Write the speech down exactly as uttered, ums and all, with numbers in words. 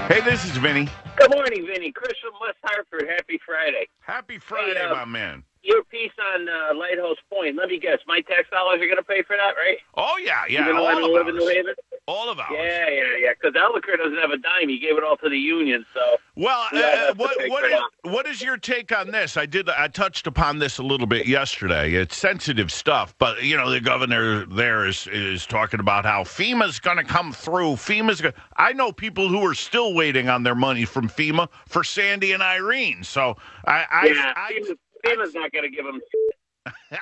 Hey, this is Vinny. Good morning, Vinny. Chris from West Hartford. Happy Friday. Happy Friday, Hey, uh, my man. Your piece on uh, Lighthouse Point. Let me guess. My tax dollars are going to pay for that, right? Oh, yeah, yeah, Even though I all don't of live in New ours. Haven? All of ours. Yeah, yeah, yeah. Because Ellicott doesn't have a dime. He gave it all to the union, so... Well, we all uh, have to what pay what for is, that. what is your take on this? I did I touched upon this a little bit yesterday. It's sensitive stuff, but you know the governor there is is talking about how FEMA's going to come through. FEMA's going. I know people who are still waiting on their money from FEMA for Sandy and Irene. So I I, Yeah, I, FEMA's, I, FEMA's not going to give him...